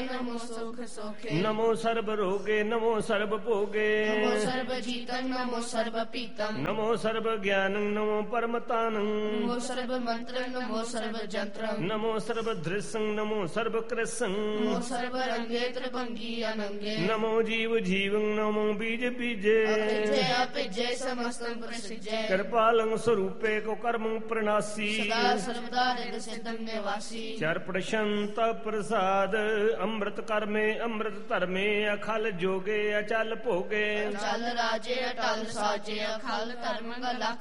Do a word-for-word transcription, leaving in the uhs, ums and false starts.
ਨਮੋ ਸੁਖ ਸੋਖੇ ਨਮੋ ਸਰਬ ਰੋਗੇ ਨਮੋ ਸਰਬ ਭੋਗੇ ਨਮੋ ਸਰਬ ਜੀਤੰ ਨਮੋ ਸਰਬ ਪੀਤੰ ਨਮੋ ਸਰਬ ਗਿਆਨੰ ਨਮੋ ਪਰਮਤਾਨੰ ਨਮੋ ਸਰਬ ਮੰਤਰੰ ਨਮੋ ਸਰਬ ਜੰਤਰੰ ਨਮੋ ਸਰਬ ਧ੍ਰਿਸੰ ਨਮੋ ਸਰਬ ਕ੍ਰਿਸੰ ਨਮੋ ਸਰਬ ਰੰਗੇ ਤ੍ਰਿਭੰਗੀ ਅਨੰਗੇ ਨਮੋ ਜੀਵ ਜੀਵੰ ਨਮੋ ਬੀਜ ਬੀਜੇ ਅਭਿਜੈ ਅਭਿਜੈ ਸਮਸਤੰ ਪ੍ਰਸਿਜੈ ਕਿਰਪਾਲੰ ਸਰੂਪੇ ਕੋ ਕਰਮੰ ਪ੍ਰਣਾਸੀ ਸਦਾ ਸਰਬਦਾ ਰਿਦ ਸਿद्धੰ ਨਿਵਾਸੀ ਚਰ ਪ੍ਰਸ਼ੰਤ ਪ੍ਰਸਾਦ ਅੰਮ੍ਰਿਤ ਕਰਮੇ ਅੰਮ੍ਰਿਤ ਧਰਮੇ ਅਖਲ ਜੋਗੇ ਅਚਲ ਭੋਗੇ ਚਲ ਰਾਜੇ ਅਟਲ ਸਾਜੇ ਅਖਲ ਧਰਮ ਗਲਾ